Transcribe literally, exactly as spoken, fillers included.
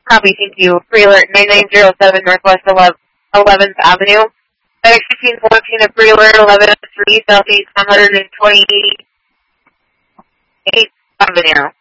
Copy, thank you. Free alert nine nine zero seven Northwest eleventh Avenue. FedEx fifteen fourteen of free alert eleven oh three Southeast one hundred twenty-eighth Avenue.